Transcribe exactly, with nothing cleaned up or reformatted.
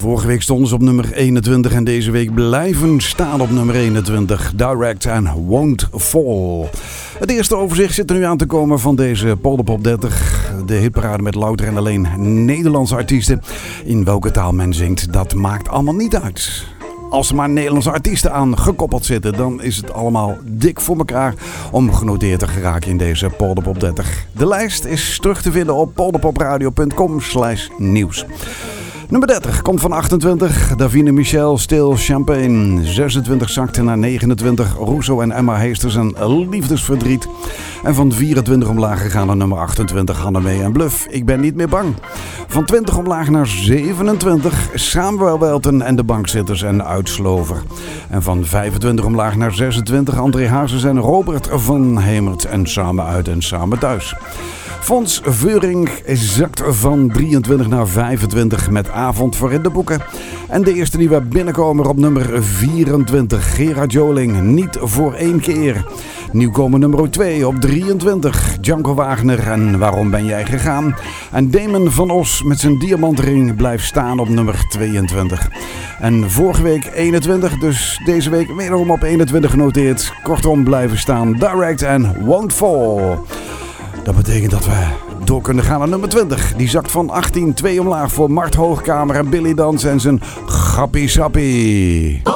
Vorige week stonden ze op nummer eenentwintig en deze week blijven staan op nummer eenentwintig. Direct and Won't Fall. Het eerste overzicht zit er nu aan te komen van deze Polderpop dertig. De hitparade met louter en alleen Nederlandse artiesten. In welke taal men zingt, dat maakt allemaal niet uit. Als er maar Nederlandse artiesten aan gekoppeld zitten, dan is het allemaal dik voor elkaar om genoteerd te geraken in deze Polderpop dertig. De lijst is terug te vinden op polderpopradio punt com slash nieuws. Nummer dertig komt van achtentwintig. Davine Michel, Still Champagne. zesentwintig zakte naar negenentwintig. Russo en Emma Heesters en Liefdesverdriet. En van vierentwintig omlaag gegaan naar nummer achtentwintig. Hannemee en Bluff. Ik ben niet meer bang. Van twintig omlaag naar zevenentwintig. Samuel Welten en de Bankzitters en Uitslover. En van vijfentwintig omlaag naar zesentwintig. André Hazes en Robert van Hemert. En Samen uit en Samen thuis. Fons Veuring zakt van drieëntwintig naar vijfentwintig met Avond voor in de boeken. En de eerste nieuwe binnenkomer op nummer vierentwintig. Gerard Joling, Niet voor één keer. Nieuwkomer nummer twee op drieëntwintig. Django Wagner en Waarom ben jij gegaan. En Damon van Os met zijn diamantring blijft staan op nummer tweeëntwintig. En vorige week eenentwintig, dus deze week wederom op eenentwintig genoteerd. Kortom blijven staan Direct and Won't Fall. Dat betekent dat we door kunnen gaan naar nummer twintig. Die zakt van achttien, twee omlaag voor Mart Hoogkamer en Billy Dans en zijn Grappie Sappie.